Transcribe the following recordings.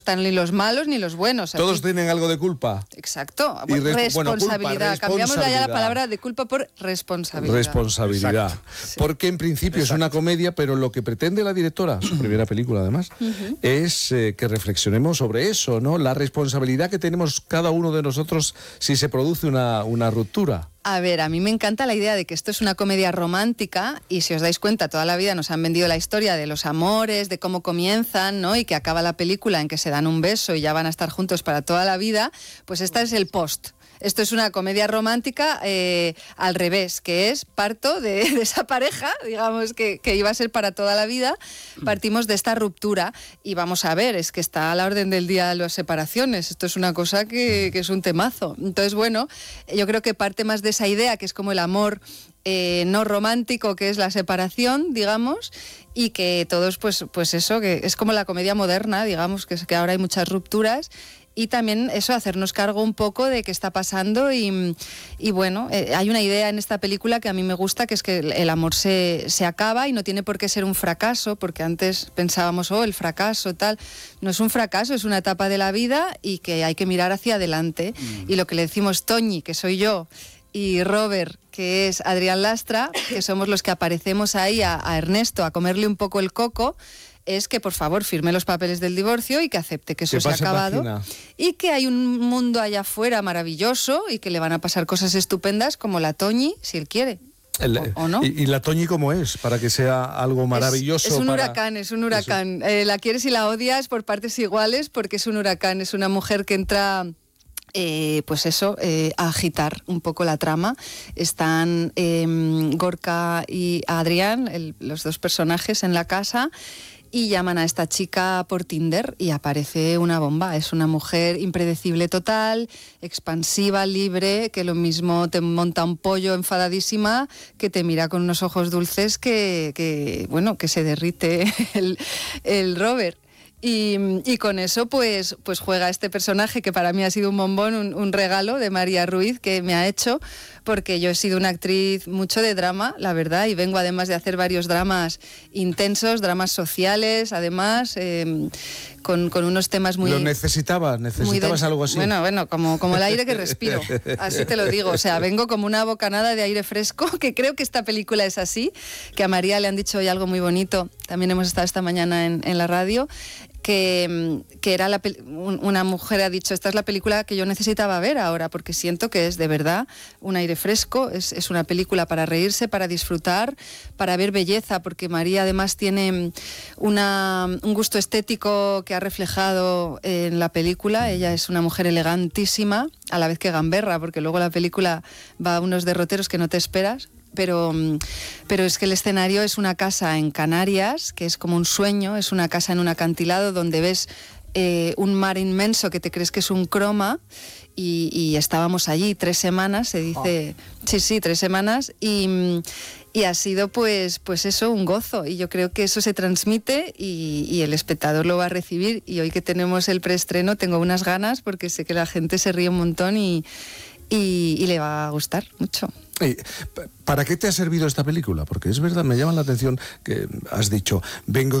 están ni los malos ni los buenos. Todos aquí tienen algo de culpa. Exacto. Responsabilidad. Cambiamos ya la palabra de culpa por responsabilidad. Responsabilidad. Sí. Porque en principio es una comedia, pero lo que pretende la directora, su primera película además, es que reflexionemos sobre eso, ¿no? La responsabilidad que tenemos cada uno de nosotros si se produce una ruptura. A ver, a mí me encanta la idea de que esto es una comedia romántica y si os dais cuenta, toda la vida nos han vendido la historia de los amores, de cómo comienzan, ¿no? Y que acaba la película en que se dan un beso y ya van a estar juntos para toda la vida, pues esta es el post. Esto es una comedia romántica al revés, que es parto de esa pareja, digamos, que iba a ser para toda la vida. Partimos de esta ruptura y vamos a ver, es que está a la orden del día las separaciones. Esto es una cosa que es un temazo. Entonces, bueno, yo creo que parte más de esa idea, que es como el amor no romántico, que es la separación, digamos, y que todos, pues eso, que es como la comedia moderna, digamos, que ahora hay muchas rupturas. Y también eso, hacernos cargo un poco de qué está pasando y bueno, hay una idea en esta película que a mí me gusta, que es que el amor se acaba y no tiene por qué ser un fracaso, porque antes pensábamos, el fracaso, tal. No es un fracaso, es una etapa de la vida y que hay que mirar hacia adelante. Y lo que le decimos Toñi, que soy yo, y Robert, que es Adrián Lastra, que somos los que aparecemos ahí a Ernesto a comerle un poco el coco, es que por favor firme los papeles del divorcio y que acepte que eso se ha acabado y que hay un mundo allá afuera maravilloso y que le van a pasar cosas estupendas como la Toñi, si él quiere. ¿O no? ¿Y la Toñi cómo es? Para que sea algo maravilloso. Es un huracán, es un huracán. La quieres y la odias por partes iguales porque es un huracán, es una mujer que entra... pues eso, a agitar un poco la trama. Están Gorka y Adrián, los dos personajes en la casa, y llaman a esta chica por Tinder y aparece una bomba. Es una mujer impredecible total, expansiva, libre, que lo mismo te monta un pollo enfadadísima, que te mira con unos ojos dulces que se derrite el Robert. Y con eso pues juega este personaje que para mí ha sido un bombón, un regalo de María Ruiz que me ha hecho, porque yo he sido una actriz mucho de drama, la verdad, y vengo además de hacer varios dramas intensos, dramas sociales, además, con unos temas muy... ¿Lo necesitabas algo así? Bueno, como el aire que respiro, así te lo digo, o sea, vengo como una bocanada de aire fresco, que creo que esta película es así, que a María le han dicho hoy algo muy bonito, también hemos estado esta mañana en la radio, que era una mujer ha dicho, esta es la película que yo necesitaba ver ahora, porque siento que es de verdad un aire fresco, es una película para reírse, para disfrutar, para ver belleza, porque María además tiene un gusto estético que ha reflejado en la película. Ella es una mujer elegantísima, a la vez que gamberra, porque luego la película va a unos derroteros que no te esperas. Pero es que el escenario es una casa en Canarias, que es como un sueño, es una casa en un acantilado donde ves un mar inmenso que te crees que es un croma y estábamos allí 3 semanas, se dice, sí, 3 semanas y ha sido pues eso, un gozo, y yo creo que eso se transmite y el espectador lo va a recibir, y hoy que tenemos el preestreno tengo unas ganas porque sé que la gente se ríe un montón y le va a gustar mucho. ¿Para qué te ha servido esta película? Porque es verdad, me llama la atención que has dicho, vengo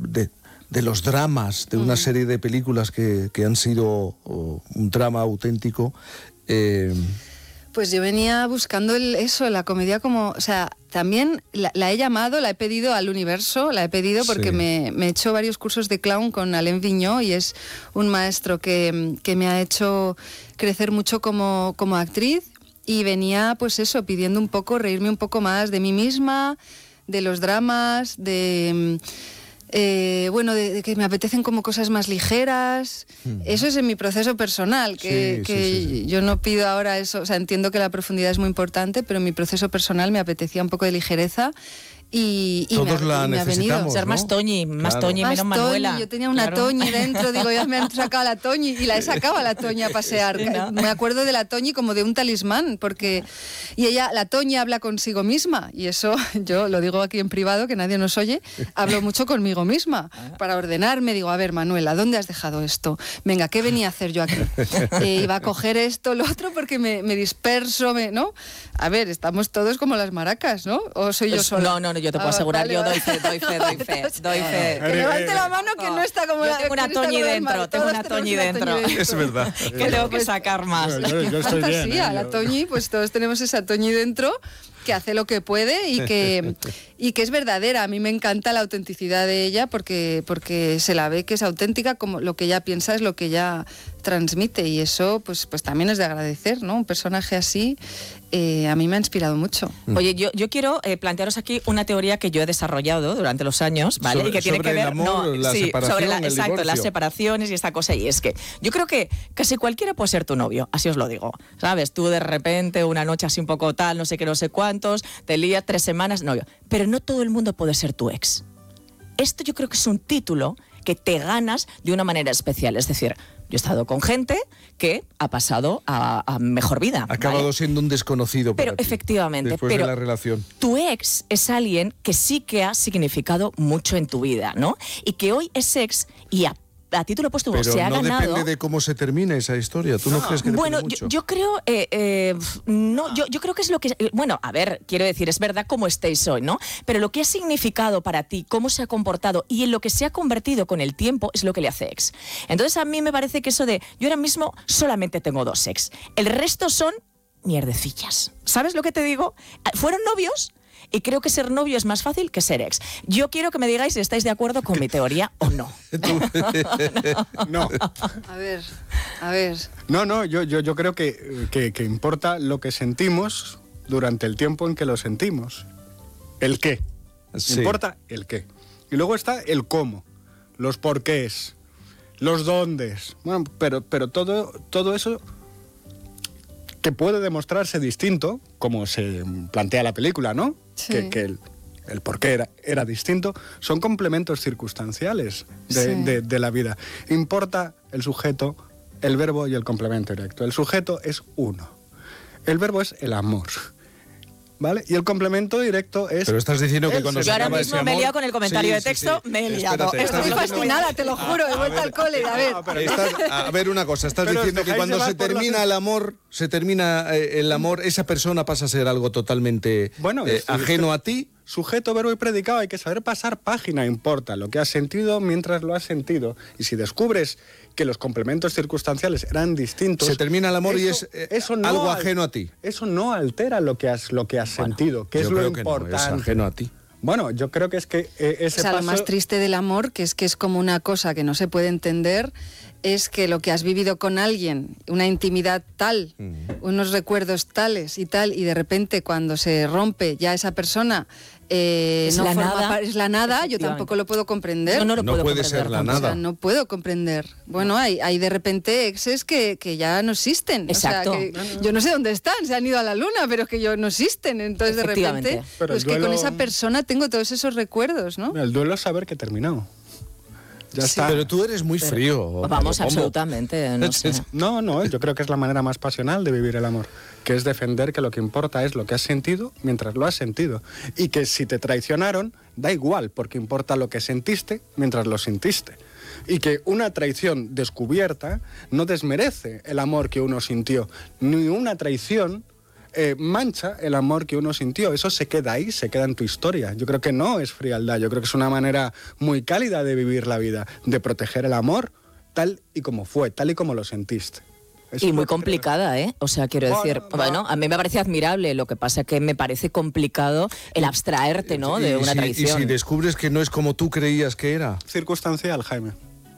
de los dramas, de una serie de películas que han sido un drama auténtico. Pues yo venía buscando la comedia como... O sea, también la he llamado, la he pedido al universo, la he pedido porque sí. me he hecho varios cursos de clown con Alain Vigneault y es un maestro que me ha hecho crecer mucho como actriz. Y venía, pues eso, pidiendo un poco, reírme un poco más de mí misma, de los dramas, de que me apetecen como cosas más ligeras. Eso es en mi proceso personal, que yo no pido ahora eso, o sea, entiendo que la profundidad es muy importante, pero en mi proceso personal me apetecía un poco de ligereza. Y todos me ha venido ser más Toñi, menos Manuela. Yo tenía una Toñi dentro, digo, ya me han sacado la Toñi y la he sacado a la Toñi a pasear. Sí, ¿no? Me acuerdo de la Toñi como de un talismán, porque la Toñi habla consigo misma, y eso yo lo digo aquí en privado, que nadie nos oye, hablo mucho conmigo misma para ordenarme. Digo, a ver, Manuela, ¿dónde has dejado esto? Venga, ¿qué venía a hacer yo aquí? Iba a coger esto, lo otro, porque me disperso, ¿no? A ver, estamos todos como las maracas, ¿no? ¿O soy yo sola? No, yo te puedo asegurar, vale, yo vale. doy fe. Que levante la mano que no está como... Yo tengo una Toñi dentro, tengo una Toñi dentro. Es verdad. Que tengo que sacar más. Yo estoy bien. Fantasía, la Toñi, pues todos tenemos esa Toñi dentro que hace lo que puede y que es verdadera. A mí me encanta la autenticidad de ella porque se la ve que es auténtica, como lo que ella piensa es lo que ella transmite, y eso pues también es de agradecer, ¿no? Un personaje así a mí me ha inspirado mucho. Oye, yo quiero plantearos aquí una teoría que yo he desarrollado durante los años, ¿vale? Y que tiene que ver el amor, la separación, sobre el exacto, divorcio. las separaciones y esta cosa. Y es que yo creo que casi cualquiera puede ser tu novio, así os lo digo. ¿Sabes? Tú de repente, una noche así un poco tal, no sé qué, no sé cuántos, te lías 3 semanas, novio. Pero no todo el mundo puede ser tu ex. Esto yo creo que es un título que te ganas de una manera especial. Es decir, yo he estado con gente que ha pasado a mejor vida. Ha acabado ¿vale? siendo un desconocido para Pero ti, efectivamente, después pero de la relación. Tu ex es alguien que sí que ha significado mucho en tu vida, ¿no? Y que hoy es ex y a título póstumo Pero se ha no ganado. depende de cómo se termine esa historia. ¿Tú no crees que Bueno, depende mucho? yo creo, yo creo que es lo que, bueno, a ver, quiero decir, es verdad cómo estéis hoy, ¿no? Pero lo que ha significado para ti, cómo se ha comportado y en lo que se ha convertido con el tiempo es lo que le hace ex. Entonces a mí me parece que eso de, yo ahora mismo solamente tengo 2 ex, el resto son mierdecillas. ¿Sabes lo que te digo? Fueron novios. Y creo que ser novio es más fácil que ser ex. Yo quiero que me digáis si estáis de acuerdo con mi teoría o no. No. A ver. No, yo creo que importa lo que sentimos durante el tiempo en que lo sentimos. El qué. Sí. Importa el qué. Y luego está el cómo, los porqués, los dóndes. Bueno, pero todo eso que puede demostrarse distinto, como se plantea la película, ¿no? Sí. Que el porqué era distinto, son complementos circunstanciales de la vida. Importa el sujeto, el verbo y el complemento directo. El sujeto es uno. El verbo es el amor. ¿Vale? Y el complemento directo es... Pero estás diciendo que cuando Yo se ahora acaba mismo ese me he amor... liado con el comentario Sí, de sí, texto, sí. me he liado. Espérate, Estoy estás fascinada, te lo juro, he vuelto al cole, a ver. A ver una cosa, estás Pero os diciendo que dejáis cuando llevar se por las- termina el amor, esa persona pasa a ser algo totalmente ajeno a ti. Sujeto, verbo y predicado, hay que saber pasar página, importa lo que has sentido mientras lo has sentido. Y si descubres que los complementos circunstanciales eran distintos... Se termina el amor y es algo al- ajeno a ti. Eso no altera lo que has sentido, que es Yo lo creo que no, importante. es ajeno a ti. Bueno, yo creo que es que ese O sea, paso... lo más triste del amor, que es como una cosa que no se puede entender, es que lo que has vivido con alguien, una intimidad tal, unos recuerdos tales y tal, y de repente cuando se rompe ya esa persona, Es no la forma nada. es la nada, yo Efectivamente. tampoco lo puedo comprender. No lo No puedo puede comprender ser la tampoco. O sea, nada. no puedo comprender. Bueno, hay de repente exes que ya no existen. Exacto. O sea, que yo no sé dónde están, se han ido a la luna, pero es que no existen. Entonces, de Efectivamente. repente, Pero pues el que con duelo- esa persona tengo todos esos recuerdos, ¿no? El duelo es saber que terminó. Ya está. Pero tú eres muy frío. Vamos, ¿cómo? absolutamente, no sé. No, yo creo que es la manera más pasional de vivir el amor, que es defender que lo que importa es lo que has sentido mientras lo has sentido. Y que si te traicionaron, da igual, porque importa lo que sentiste mientras lo sentiste. Y que una traición descubierta no desmerece el amor que uno sintió, ni una traición mancha el amor que uno sintió. Eso se queda ahí, se queda en tu historia. Yo creo que no es frialdad, yo creo que es una manera muy cálida de vivir la vida, de proteger el amor tal y como fue, tal y como lo sentiste. Eso Y es muy lo que creo. complicada, ¿eh? O sea, quiero decir, bueno, a mí me parece admirable, lo que pasa es que me parece complicado el abstraerte, ¿no?, de una Y traición. si descubres que no es como tú creías que era. Circunstancial, Jaime.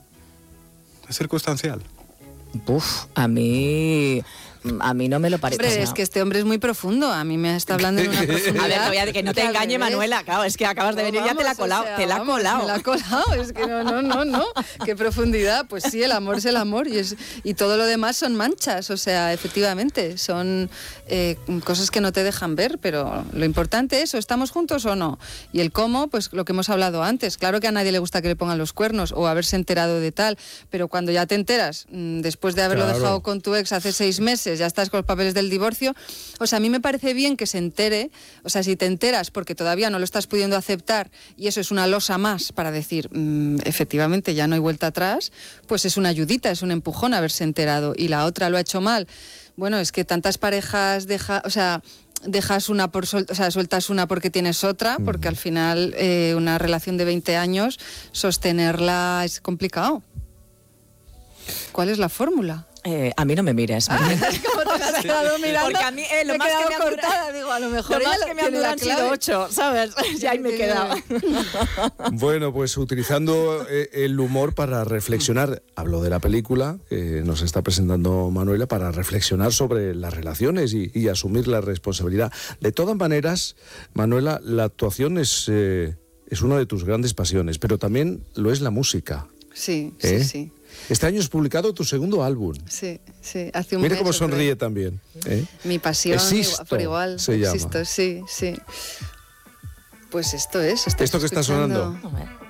Es circunstancial. Uf, a mí no me lo parece. Hombre, o sea, es que este hombre es muy profundo. A mí me está hablando de una profundidad. a ver, voy a que no te al engañe, revés. Manuela, claro, es que acabas de venir y ya te la ha Vamos, colado, o sea, te la ha vamos, colado. Me la ha colado, es que no. Qué profundidad. Pues sí, el amor es el amor y todo lo demás son manchas, o sea, efectivamente, son cosas que no te dejan ver, pero lo importante es, o estamos juntos o no. Y el cómo, pues lo que hemos hablado antes. Claro que a nadie le gusta que le pongan los cuernos o haberse enterado de tal, pero cuando ya te enteras, después de haberlo Claro. dejado con tu ex hace 6 meses, ya estás con los papeles del divorcio, o sea, a mí me parece bien que se entere, o sea, si te enteras porque todavía no lo estás pudiendo aceptar y eso es una losa más para decir, efectivamente ya no hay vuelta atrás, pues es una ayudita, es un empujón haberse enterado, y la otra lo ha hecho mal. Bueno, es que tantas parejas dejas una sueltas una porque tienes otra, porque al final una relación de 20 años, sostenerla es complicado. ¿Cuál es la fórmula? A mí no me mires. ¿Cómo te has quedado mirando? Porque a mí lo más que me han cortada, digo, a lo mejor lo más que me han durado han sido 8, ¿sabes? Ya ahí me he quedado. Bueno, pues utilizando el humor para reflexionar, hablo de la película que nos está presentando Manuela, para reflexionar sobre las relaciones y asumir la responsabilidad. De todas maneras, Manuela, la actuación es una de tus grandes pasiones, pero también lo es la música. Sí. Este año has publicado tu segundo álbum. Sí, hace un Mira mes. cómo sonríe también. Mi pasión, Existo, por igual. se llama. Existo, sí. Pues esto es. ¿Esto que está sonando? A ver.